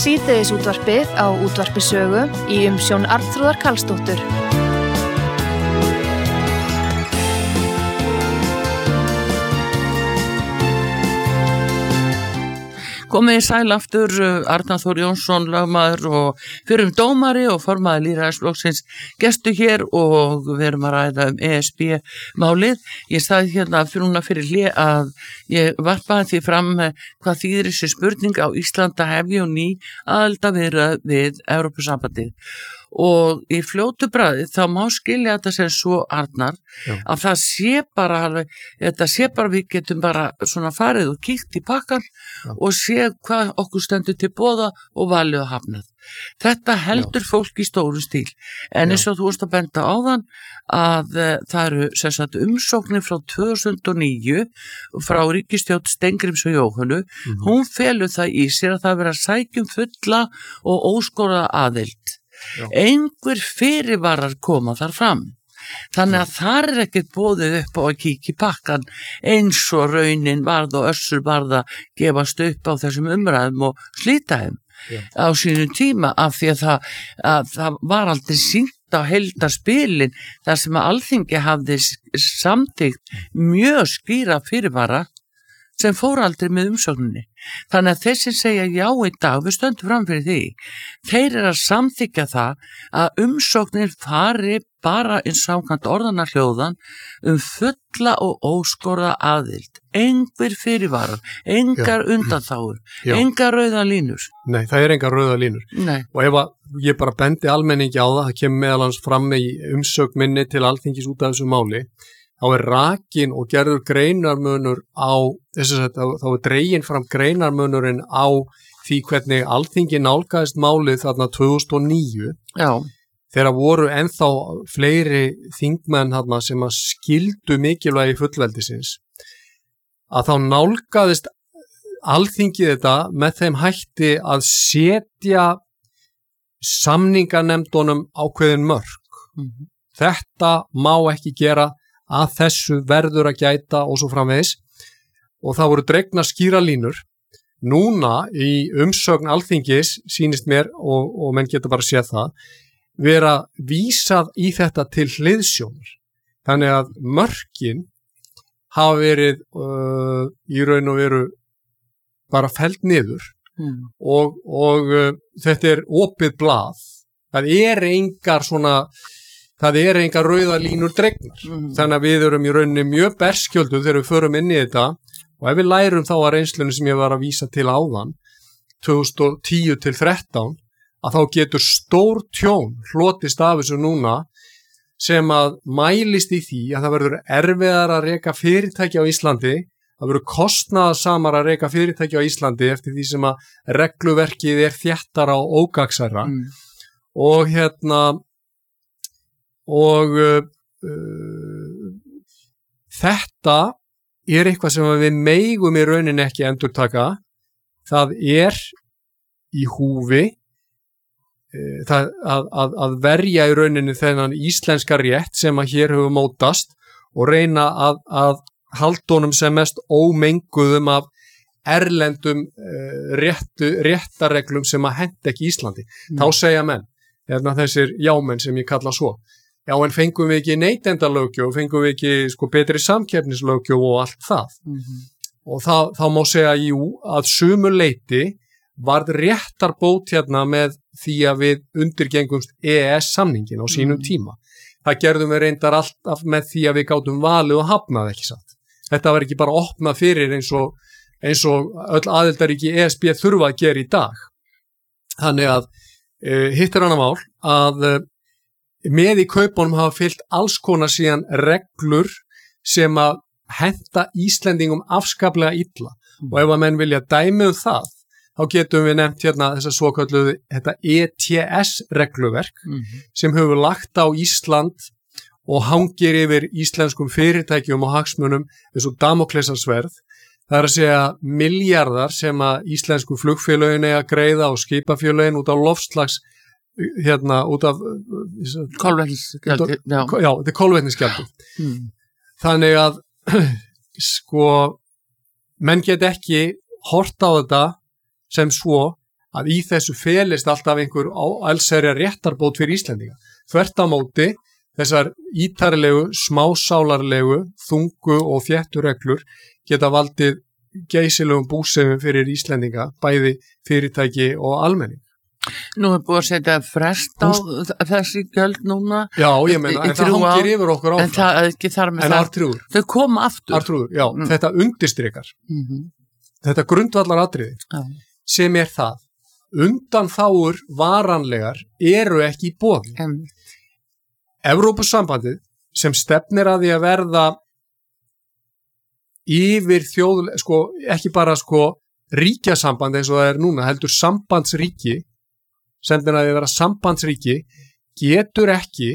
Síðdegisútvarpið á Útvarpi Sögu í umsjón Arnþrúðar Karlsdóttur. Komið í sæl aftur, Arnar Þór Jónsson, lögmaður og fyrrum dómari og formaður lýðræðisflokksins gestu hér og við erum að ræða ESB-málið. Ég sagði hérna fyrir hlé að ég varpaði því fram hvað þýðir þessi spurning á Íslanda hefji og ný aðildarviðræður við Evrópusambandið. Og í fljótu bragði þá má skilja þetta sem svo, Arnar, að það sé bara alveg, þetta sé bara við getum bara svona farið og kíkt í pakkan og sé hvað okkur stendur til boða og valið og hafnað. Þetta heldur fólk í stóru stíl, en eins og þú varst að benda áðan að það eru sem sagt umsóknir frá 2009 frá ríkisstjórn Steingríms og Jóhönnu, hún felur það í sér að það vera sækjum fulla og óskoraða aðild. Einhver fyrirvarar koma þar fram. Þannig að þar ekkert boðið upp á að kíkja í pakkan eins og raunin varð og össur varð að gefast upp á þessum umræðum og slíta þeim á sínum tíma af því að það var aldrei sýnt á heildarspilin þar sem að Alþingi hafði samþykkt mjög skýra fyrirvara sem fór aldrei með umsókninni. Þannig að þeir sem segja já í dag, við stöndum fram fyrir því, þeir eru að samþykja það að umsóknir fari bara eins samkvæmt orðanna hljóðan fulla og óskoraða aðild. Engar fyrirvarar, engar undanþágur, engar rauðar línur. Nei, það er engar rauðar línur. Nei. Og ef ég bara bendi almenningi á það kemur meðal hans fram í umsögn minni til Alþingis út af þessu máli, þá er rakin og gerður greinarmunur á, þá er dregin fram greinarmunurinn á því hvernig Alþingi nálgaðist málið þarna 2009. Já. Þegar voru ennþá fleiri þingmenn þarna sem að skildu mikilvægi fullveldisins, að þá nálgaðist Alþingi þetta með þeim hætti að setja samninganefndunum ákveðin mörk. Þetta má ekki gera, að þessu verður að gæta og svo framvegis og það voru dregnar skýra línur. Núna í umsögn Alþingis sýnist mér og menn geta bara séð það vera vísað í þetta til hliðsjónar. Þannig að mörkin hafa verið í raun og veru bara felld niður og þetta er opið blað. Það er engar rauðar línur dregnar. Þannig að við erum í rauninni mjög berskjöldu þegar við förum inn í þetta og ef við lærum þá að reynslunni sem ég var að vísa til áðan 2010 til 13 að þá getur stór tjón hlotist af þessu núna sem að mælist í því að það verður erfiðar að reka fyrirtæki á Íslandi, það verður kostnaðarsamar að reka fyrirtæki á Íslandi eftir því sem að regluverkið er þéttara og ógagnsærra og þetta er eitthvað sem við megum í rauninni ekki endurtaka. Það er í húfi að verja í rauninni þennan íslenska rétt sem að hér hefur mótast og reyna að halda honum sem mest ómenguðum af erlendum réttarreglum sem að henta ekki Íslandi. Þá segja menn, þessir jámenn sem ég kalla svo. Já, en fengum við ekki neytendalöggjöf, fengum við ekki betri samkeppnislöggjöf og allt það. Og þá má segja, að sumu leyti varð réttarbót hérna með því að við undirgengumst EES-samningin á sínum tíma. Það gerðum við reyndar alltaf með því að við gátum valið og hafnað, ekki satt. Þetta var ekki bara opnað fyrir eins og öll aðildarríki ESB þurfa að gera í dag. Þannig að hitt er annað mál að með í kaupunum hafa fylgt alls konar síðan reglur sem að henta Íslendingum afskaplega illa og ef að menn vilja dæmi það þá getum við nefnt hérna þessa svokölluðu þetta ETS-regluverk sem hefur lagt á Ísland og hangir yfir íslenskum fyrirtækjum og hagsmunum eins og Damóklesarsverð. Það er að segja milljarðar sem að íslensku flugfélögin eiga að greiða og skipafélögin út á loftslags út af kolvetnisgjaldi. Já, þetta er kolvetnisgjaldi. Þannig að menn get ekki hort á þetta sem svo að í þessu felist alltaf einhver allsherjar réttarbót fyrir Íslendinga. Þvert á móti, þessar ítarlegu, smásálarlegu, þungu og þéttu reglur geta valdið geysilegum búsefum fyrir Íslendinga, bæði fyrirtæki og almenning. Nú búið að setja frest á þessi gjöld núna. Já, ég meina, en það hangir yfir okkur áfram. En það ekki þar með en það. Arnþrúður. Þau koma aftur. Arnþrúður, já, þetta undirstrikar. Þetta grundvallar atriði sem það. Undanþágur varanlegar eru ekki í boði. Evrópusambandið sem stefnir að því að verða yfir ekki bara ríkjasamband eins og það núna, heldur sambandsríki, stefnir að því að vera sambandsríki, getur ekki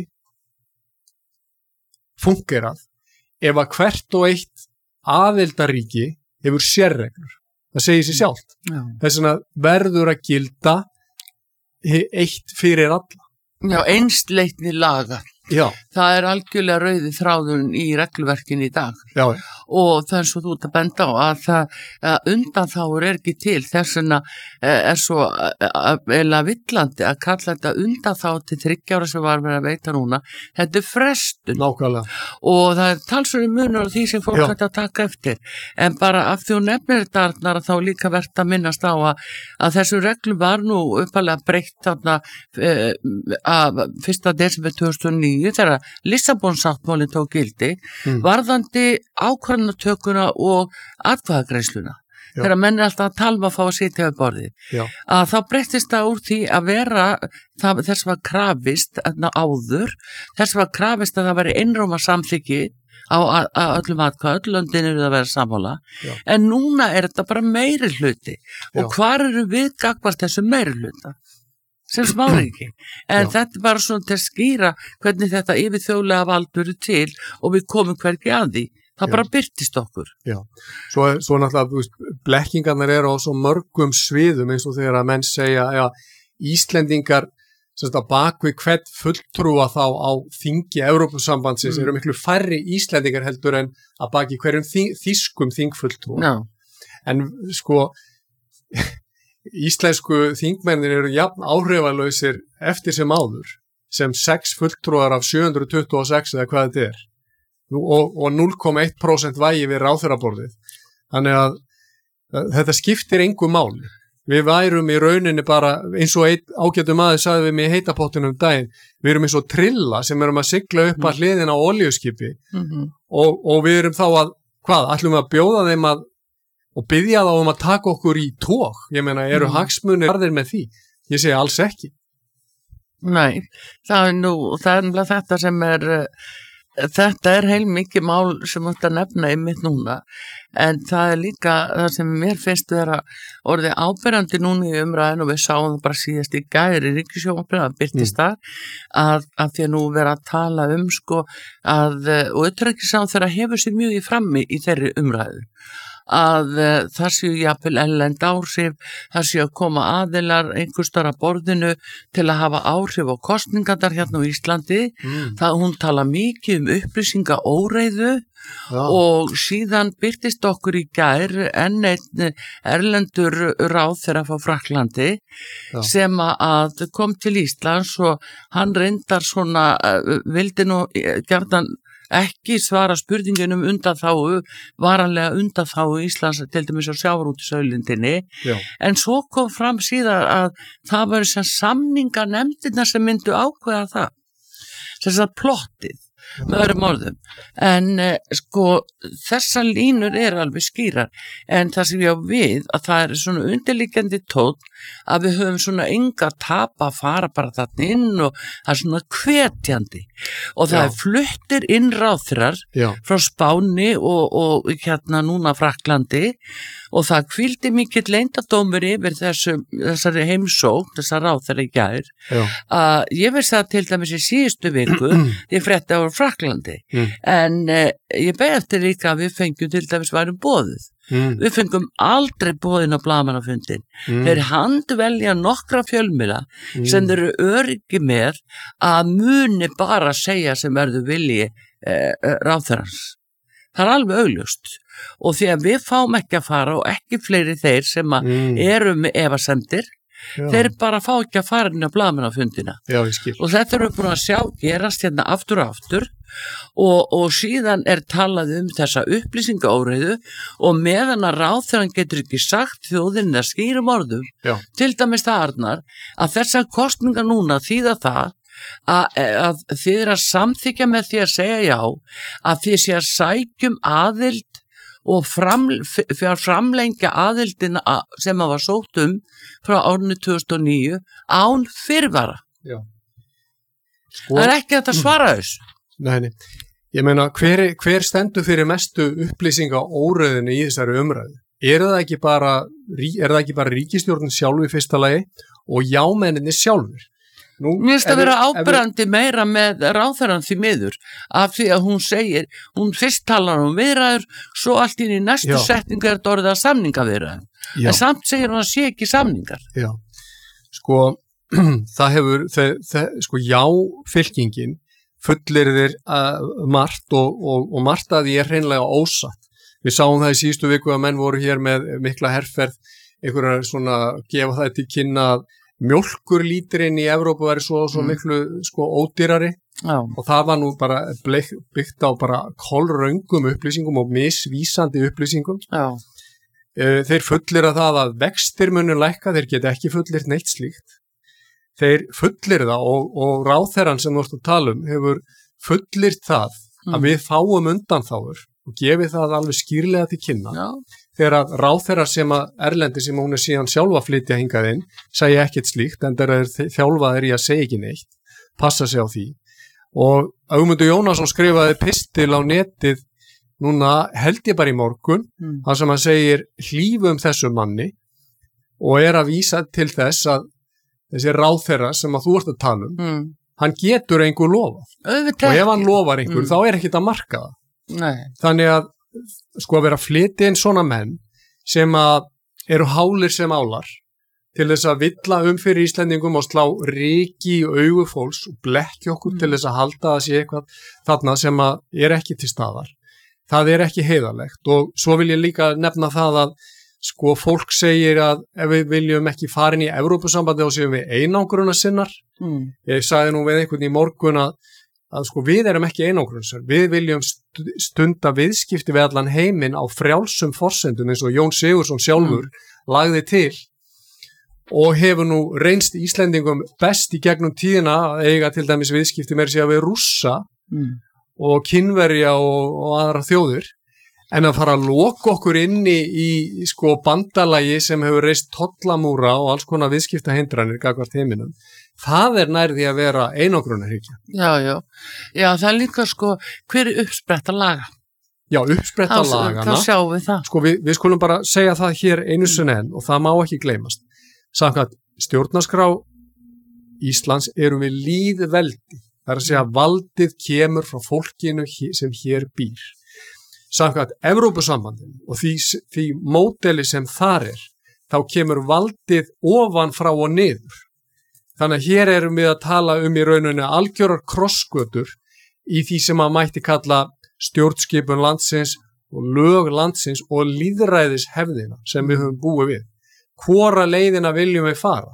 fungerað ef að hvert og eitt aðildarríki hefur sérreglur. Það segir sér sjálft. Þess vegna verður að gilda eitt fyrir alla. Já, einsleitni laga. Já. Það er algjörlega rauði þráðun í regluverkinu í dag. Já. Og það svo þú ert að benda á að undanþágur ekki til, þess vegna svo eða villandi að kalla þetta undanþágur til 3 ára sem var verið að veita núna. Þetta frestun. Nákvæmlega. Og það talsverður munur á því sem fólk hægt að taka eftir. En bara af því hún nefnir þetta Arnar, þá líka verðt að minnast á að þessu reglu var nú uppalega breytt þarna 1. desember 2009 þegar Lissabonsáttmálinn tók gildi, varðandi ákvarðanatökuna og atkvæðagreiðsluna. Þegar menn er alltaf að tala að fá að sitja við borðið. Að þá breyttist það úr því að vera þess var krafist áður, þess var krafist að það væri einróma samþykki á öllum atkvæð, löndin eru að vera sammála, en núna er þetta bara meiri hluti. Og hvar eru við gagnvart þessu meiri hluta? Sem smáringi, en þetta er bara svona til að skýra hvernig þetta yfirþjóðlega vald verður til og við komum hvergi að því, það bara birtist okkur. Já, svo náttúrulega blekkingarnir eru á svo mörgum sviðum eins og þegar að menn segja Íslendingar á bakvið hvert fulltrúa þá á þingi Evrópusambandsins eru miklu færri Íslendingar heldur en að baki hverjum þýskum þingfulltrúa. En íslensku þingmennir eru jafn áhrifalausir eftir sem áður sem 6 fulltrúar af 726 eða hvað þetta er og 0,1% vægi við ráðherraborðið. Þannig að þetta skiptir engu máli. Við værum í rauninni bara eins og einn ágætum maður sagði við mig í heitapottinum daginn, við erum eins og trilla sem erum að sigla upp að hliðina á olíuskipi og við erum þá að ætlum við að bjóða þeim og biðja þá að taka okkur í tóg. Ég meina, eru hagsmunir harðir með því? Ég segi alls ekki. Nei, það er þetta sem þetta er heilmikið mál sem þetta nefna einmitt núna, en það er líka það sem mér finnst vera orðið áberandi núna í umræðinu og við sáum það bara síðast í gær í Ríkissjónvarpinu að birtist þar að því að nú vera að tala og utanríkisráðherra hefur sig mjög í frammi í þeirri umræðu. Að það séu jafnvel erlend áhrif, það séu að koma aðilar einhvers staðar að borðinu til að hafa áhrif á kosningarnar hérna á Íslandi. Hún tala mikið upplýsingaóreiðu og síðan birtist okkur í gær enn einn erlendur ráðherra frá Frakklandi sem að kom til Íslands og hann reyndar svona, vildi nú gjarnan ekki svara spurningunum undanþágu, varanlega undanþágu Íslands til dæmis á sjávarútvegsauðlindinni, en svo kom fram síðan að það var samninganefndirnar sem myndu ákveða það, þess að plottið með öðrum orðum, en þessar línur eru alveg skýrar, en það sem ég á við að það er svona undirliggjandi tónn að við höfum svona enga tapa að fara bara þarna inn og það er svona hvetjandi og það er fluttir inn ráðherrar frá Spáni og hérna núna Frakklandi og það hvíldi mikill leyndardómur yfir þessari heimsókn, þessar ráðherra í gær, að ég veist það til dæmis í síðustu viku, ég frétti á Frakklandi, en ég beið eftir líka að við fengjum til dæmis værum boðið. Við fengum aldrei boðin á blaðamannafundin. Þeir handvelja nokkra fjölmiðla sem þeir eru öryggi með að muni bara segja sem verður vilji ráðherrans. Það er alveg augljóst og því að við fáum ekki að fara og ekki fleiri þeir sem eru með efasemdir þeir bara fá ekki að fara inn á blaðamannafundina. Já, ég skil. Og þetta erum við búin að sjá gerast hérna aftur og aftur og síðan talað þessa upplýsingaóreiðu og meðan að ráðherrann getur ekki sagt þjóðinni að skýrum orðum, til dæmis það Arnar, að þessar kosningar núna þýða það að þið að samþykja með því að segja já, að þið sé að sækjum aðild og framlengja aðildina sem að var sótt frá árinu 2009 án fyrirvara. Já. Það er ekki hægt að svara þessu. Nei, ég meina hver stendur fyrir mestu upplýsinga óreiðinu í þessari umræðu? Er það ekki bara ríkisstjórnin sjálf í fyrsta lagi og jámenninni sjálfur? Mér finnst að vera áberandi meira með ráðherrann því miður af því að hún fyrst talar viðræður, svo allt inn í næstu setningu orðið að samningaviðræður. En samt segir hún að sé ekki samningar. Já, sko það hefur, fylkingin fullyrðir margt og margt að því hreinlega ósatt. Við sáum það í síðustu viku að menn voru hér með mikla herferð, einhverjar svona gefa það til kynna að mjólkurlíturinn í Evrópu væri svo miklu ódýrari og það var nú bara byggt á bara kolröngum upplýsingum og misvísandi upplýsingum. Þeir fullyrða það að vextir munu lækka, þeir geta ekki fullyrt neitt slíkt. Þeir fullyrða og ráðherrann sem þú ert að tala hefur fullyrt það að við fáum undanþágur og gefið það alveg skýrlega til kynna. Þegar að ráðherrar sem að erlendi sem hún síðan sjálfa flytja hingað inn segja ekkert slíkt en þeir þjálfaðir í að segja ekki neitt, passa sig á því. Og Ögmundur Jónasson skrifaði pistil á netið núna held ég bara í morgun, þar sem hann segir hlífum þessu manni og að vísa til þess að þessi ráðherra sem að þú ert að tala hann getur einhver lofað. Og ef hann lofar einhver þá ekkert að marka það. Nei. Þannig að að vera að flytja inn svona menn sem að eru hálir sem álar til þess að villa fyrir Íslendingum og slá ryki í augu fólks og blekkja okkur til þess að halda að sé eitthvað þarna sem að ekki til staðar. Það ekki heiðarlegt og svo vil ég líka nefna það að fólk segir að ef við viljum ekki fara inn í Evrópusambandi þá séum við einangrunarsinnar. Ég sagði nú við einhvern í morgun að við erum ekki einangrunarsinnar. Við viljum stunda viðskipti við allan heiminn á frjálsum forsendum eins og Jón Sigurðsson sjálfur lagði til og hefur nú reynst Íslendingum best í gegnum tíðina að eiga til dæmis viðskipti meira segja við Rússa og Kínverja og aðra þjóðir. En að fara að loka okkur inni í bandalagi sem hefur reist tollamúra og alls konar viðskiptahindranir gagnvart heiminum, það nærði að vera einangrunarhyggja. Já, það líka hver uppspretta laga? Já, uppspretta lagana. Þá sjáum við það. Við skulum bara segja það hér einu sinni enn og það má ekki gleymast. Samkvæmt stjórnarskrá Íslands erum við lýðveldi. Það að segja valdið kemur frá fólkinu sem hér býr. Samkvæmt Evrópusambandinu og því módeli sem þar þá kemur valdið ofan frá og niður. Þannig að hér erum við að tala í rauninni algjörar krossgötur í því sem að mætti kalla stjórnskipun landsins og lög landsins og lýðræðishefðina sem við höfum búið við. Hvora leiðina viljum við fara?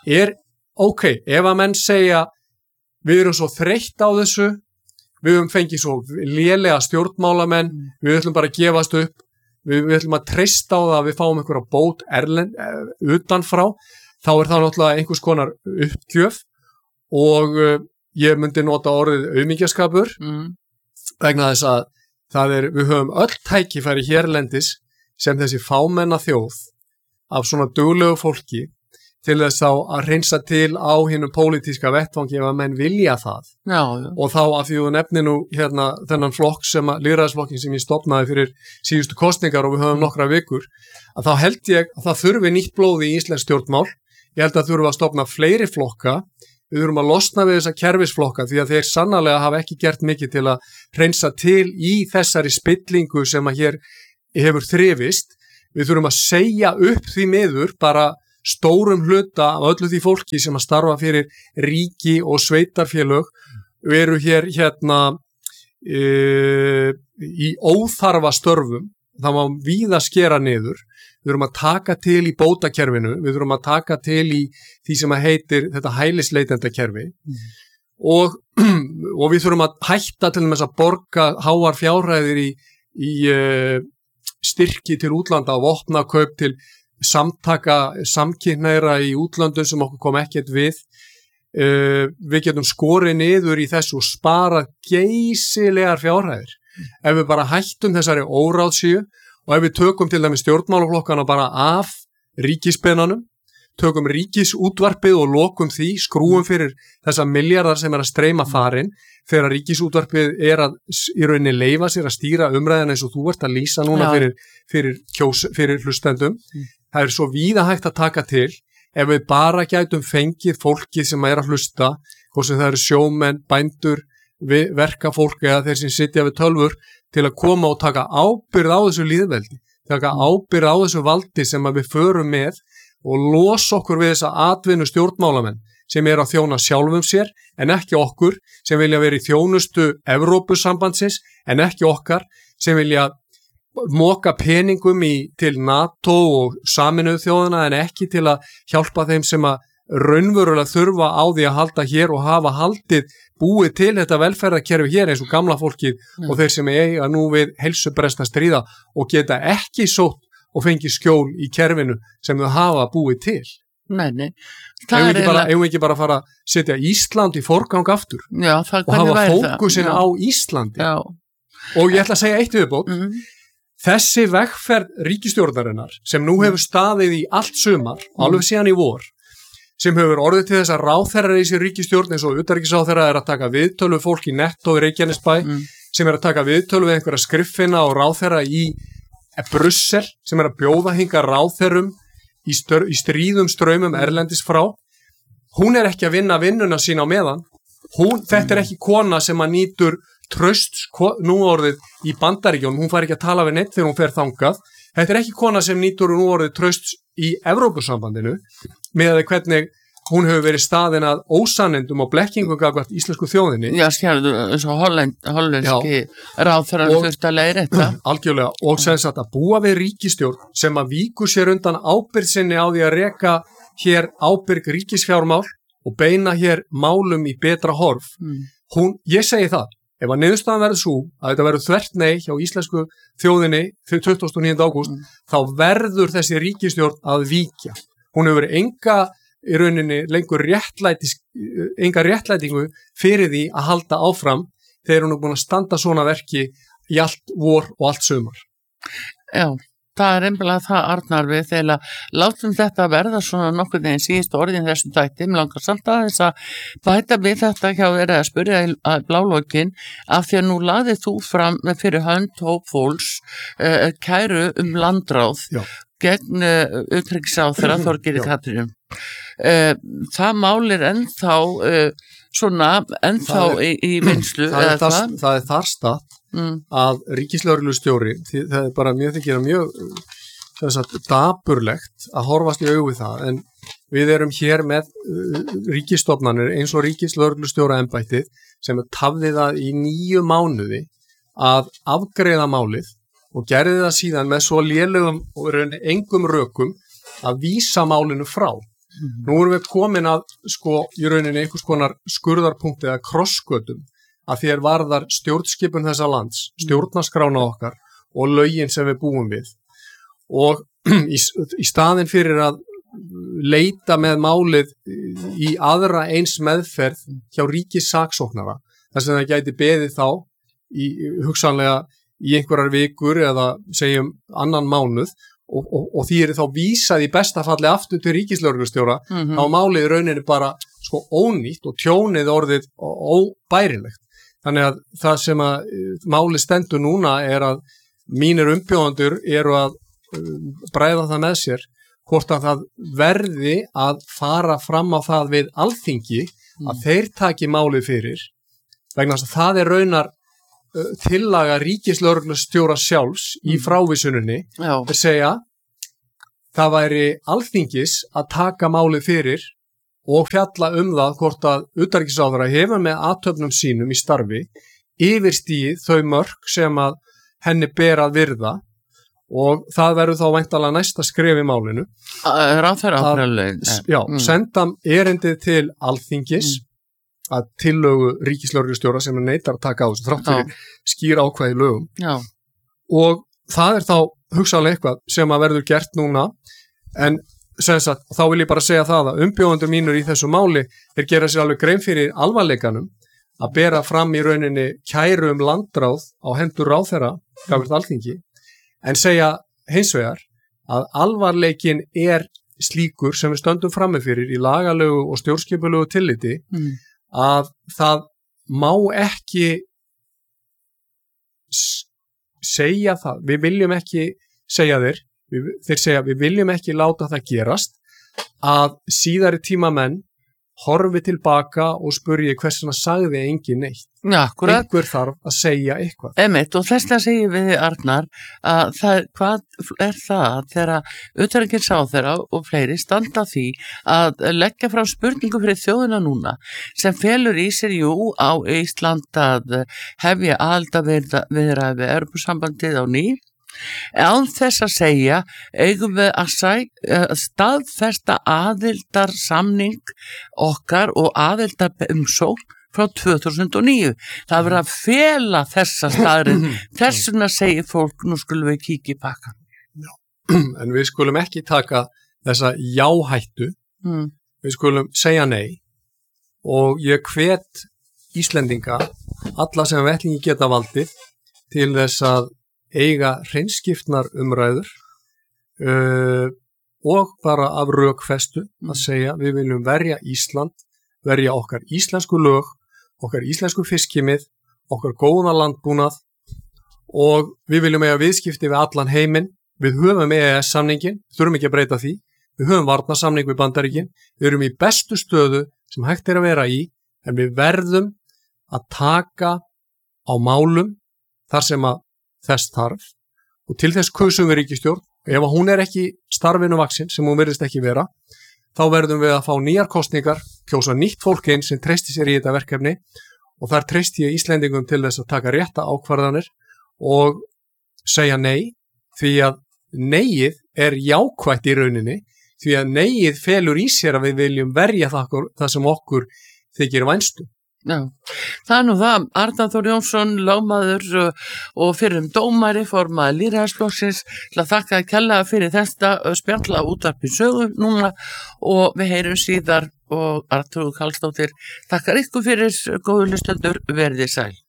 Ef að menn segja við erum svo þreytt á þessu, við höfum fengið svo lélega stjórnmálamenn, við ætlum bara að gefast upp, við ætlum að treysta á það að við fáum einhverja bót utanfrá, þá það náttúrulega einhvers konar uppgjöf og ég myndi nota orðið aumingjaskapur vegna þess að við höfum öll tækifæri hérlendis sem þessi fámenna þjóð af svona duglegu fólki til þess að hreinsa til á hinum pólitíska vettvangi ef að menn vilja það. Já. Og þá af því þú nefnir nú þennan flokk lýðræðisflokkin sem ég stofnaði fyrir síðustu kosningar og við höfum nokkra vikur, að þá held ég að það þurfi nýtt blóð í íslensk stjórnmál. Ég held að þurfi að stofna fleiri flokka, við þurfum að losna við þessa kerfisflokka því að þeir sannarlega hafa ekki gert mikið til að hreinsa til í þessari spillingu sem að hér hefur þrifist. Við þurfum að segja upp því miður bara stórum hluta af öllu því fólki sem að starfa fyrir ríki og sveitarfélög eru hér í óþarfa störfum. Það má víða skera niður. við þurfum að taka til í bótakerfinu, við þurfum að taka til í því sem að heitir þetta hælisleitendakerfi og við þurfum að hætta til þess að borga háar fjárhæðir í styrki til útlanda og vopnakaup til samtaka samkynhneigðra í útlöndum sem okkur kom ekkert við. Við getum skorið niður í þessu og sparað geysilegar fjárhæðir ef við bara hættum þessari óráðsíu og ef við tökum til dæmis stjórnmálaflokkana bara af ríkispennanum, tökum ríkisútvarpið og lokum því, skrúum fyrir þessa miljardar sem að streyma þarinn þegar ríkisútvarpið að í rauninni leyfa sér að stýra umræðina eins og þú ert að lýsa núna fyrir hlustendum. Það svo víða hægt að taka til ef við bara gætum fengið fólkið sem að hlusta, hvort sem það eru sjómenn, bændur, verkafólk eða þeir sem sitja við tölvur til að koma og taka ábyrgð á þessu lýðveldi, taka ábyrgð á þessu valdi sem að við förum með og losa okkur við þessa atvinnu stjórnmálamenn sem að þjóna sjálfum sér en ekki okkur sem vilja vera í þjónustu Evrópusambandsins en ekki okkar sem vilja moka peningum til NATO og Sameinuðu þjóðana en ekki til að hjálpa þeim sem að raunverulega þurfa á því að halda hér og hafa haldið búið til þetta velferðarkerfi hér eins og gamla fólkið og þeir sem eiga nú við heilsubrest að stríða og geta ekki sótt og fengið skjól í kerfinu sem þau hafa búið til. Nei. Eigum ekki bara að fara að setja Ísland í forgang aftur og hafa fókusin á Íslandi. Já. Og ég ætla að segja eitt viðbót. Þessi vegferð ríkisstjórnarinnar sem nú hefur staðið í allt sumar, alveg síðan í vor, sem hefur orðið til þess að ráðherrar í sér ríkisstjórn eins og utanríkisráðherra að taka viðtölu við fólk í Netto í Reykjanesbæ, sem að taka viðtölu við einhverja skriffinna og ráðherra í Brussel, sem að bjóða hinga ráðherrum í stríðum straumum erlendis frá. Hún ekki að vinna vinnuna sína á meðan. Þetta ekki kona sem að nýtur trausts nú orðið í Bandaríkjunum, hún fær ekki að tala við neitt þegar hún fer þangað. Þetta ekki kona sem nýtur nú orðið trausts í Evrópusambandinu með að hvernig hún hefur verið staðin að ósannindum og blekkingum gagnvart íslensku þjóðinni. Já, skjærðu, eins og hollenski ráðherrar þurft að leiðrétta. Algjörlega, og sem sagt að búa við ríkisstjórn sem að víkur sér undan ábyrgð sinni á því að reka hér ábyrg ríkisfjármál og beina hér málum í betra horf. Ég segi það, ef að niðurstaðan verður svo að þetta verður þvert nei hjá íslensku þjóðinni fyrir 29. ágúst, þá verður þessi ríkisstjórn að víkja. Hún hefur í rauninni lengur enga réttlætingu fyrir því að halda áfram þegar hún búin að standa svona verki í allt vor og allt sumar. Já, það einhverlega það Arnar við þegar látum þetta verða svona nokkur neginn síðust orðin þessum þætti, mér langar samt aðeins að bæta við þetta hjá verið að spyrja að blálókin af því að nú laðið þú fram fyrir hönd hópfólks kæru landráð gegn utanríkisráðherra Þorgerði Katrínu. Það mál ennþá í vinslu. Það þar stað að ríkislögreglustjóri, það bara mjög þykir mjög dapurlegt að horfast í augu við það, en við erum hér með ríkisstofnanir eins og ríkislögreglustjóra embættið sem tafði það í 9 mánuði að afgreiða málið og gerði það síðan með svo lélegum og engum rökum að vísa málinu frá. Nú erum við komin að í rauninni einhvers konar skurðarpunkti eða krossgötum að því varðar stjórnskipun þessa lands, stjórnarskrána okkar og lögin sem við búum við. Og í staðinn fyrir að leita með málið í aðra eins meðferð hjá ríkissaksóknara, þar sem það gæti beðið þá hugsanlega í einhverjar vikur eða segjum annan mánuð og því þá vísað í besta falli aftur til ríkislögreglustjóra á málið rauninni bara ónýtt og tjónið orðið óbærilegt. Þannig að það sem að málið stendur núna að mínir umbjóðendur eru að bræða það með sér hvort að það verði að fara fram á það við Alþingi að þeir taki málið fyrir vegna þess að það raunar tillaga ríkislögreglustjóra sjálfs í frávísuninni að segja það væri Alþingis að taka málið fyrir og fjalla það hvort að utanríkisráðherra hefur með athöfnum sínum í starfi yfirstigið þau mörk sem að henni ber að virða og það verður þá væntanlega næsta skref í málinu. Ráðherra ákveðlega. Já, senda erindið til Alþingis að tillögu ríkislögreglustjóra sem neitar að taka á þessu þrátt fyrir skýr ákvæði í lögum. Já. Og það þá hugsanlega eitthvað sem að verður gert núna, en sem sagt, þá vil ég bara segja það að umbjóðendur mínur í þessu máli gera sér alveg grein fyrir alvarleikanum að bera fram í rauninni kæru landráð á hendur ráðherra gagnvart Alþingi, en segja hins vegar að alvarleikin slíkur sem við stöndum frammi fyrir í lagalegu og stjórnskipulegu tilliti að það má ekki segja það, við viljum ekki segja þeir segja við viljum ekki láta það gerast að síðari tímamenn horfi tilbaka og spurji hversuna sagði engin neitt. Já, akkurat. Einhver þarf að segja eitthvað. Einmitt, og þess að segja við Arnar að hvað það þegar utanríkisráðherra og fleiri standa því að leggja frá spurningu fyrir þjóðina núna sem felur í sér á Ísland að hefja aðildarviðræði við Evrópusambandið á ný. Án þess að segja eigum við að staðfesta aðildarsamning okkar og aðildarumsókn frá 2009. Það verður að fela þessa staðrið. Þess vegna segir fólk, nú skulum við kíkja í pakkan. Já. En við skulum ekki taka þessa jáhættu. Við skulum segja nei. Og ég hvet Íslendinga, alla sem vettlingi geta valdið, til þess að eiga hreinskiptnar umræður og bara af rökfestu að segja við viljum verja Ísland, verja okkar íslensku lög, okkar íslensku fiskimið, okkar góða landbúnað og við viljum eiga viðskipti við allan heiminn. Við höfum EES-samningin, þurfum ekki að breyta því, við höfum varnarsamning við Bandaríkin, við erum í bestu stöðu sem hægt að vera í, en við verðum að taka á málum þar sem að þess þarf og til þess kusum við ríkisstjórn. Ef hún ekki starfinu vaksin sem hún virðist ekki vera, þá verðum við að fá nýjar kosningar, kjósa nýtt fólk inn sem treysti sér í þetta verkefni og þar treysti ég Íslendingum til þess að taka rétta ákvarðanir og segja nei, því að neyið jákvætt í rauninni, því að neyið felur í sér að við viljum verja það sem okkur þykir vænstum. Já, það það, Arnar Þór Jónsson, lögmaður og fyrrum dómari, formaður lýðræðisflokksins, til að þakka kærlega fyrir þetta spjalla útvarpi sögu núna og við heyrum síðar og Arnþrúður Karlsdóttir þakkar ykkur fyrir góðu hlustendur, verið sæl.